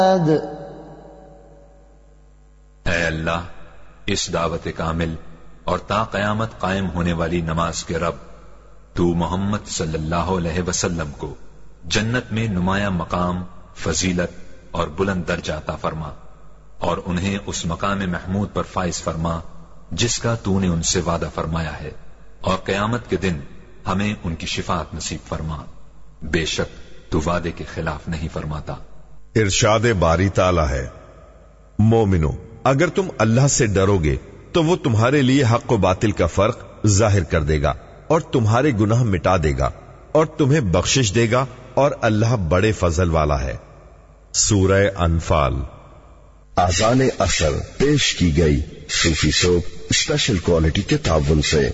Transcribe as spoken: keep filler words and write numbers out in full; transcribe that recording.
ऐ अल्लाह, इस दावत कामिल और ता कयामत कायम होने वाली नमाज के रब, तू मोहम्मद सल्लल्लाहु अलैहि वसल्लम को जन्नत में नुमाया मकाम, फजीलत और बुलंद दर्जा अता फरमा और उन्हें उस मकाम महमूद पर फाइज फरमा जिसका तूने उनसे वादा फरमाया है, और कयामत के दिन हमें उनकी शिफात नसीब फरमा। बेशक तू वादे के खिलाफ नहीं फरमाता। इरशाद बारी ताला है, मोमिनो, अगर तुम अल्लाह से डरोगे तो वो तुम्हारे लिए हक व बातिल का फर्क जाहिर कर देगा और तुम्हारे गुनाह मिटा देगा और तुम्हें बख्शिश देगा, और अल्लाह बड़े फजल वाला है। सूरह अनफाल। आज़ान असर पेश की गई सूफी सोप स्पेशल क्वालिटी के ताबुन से।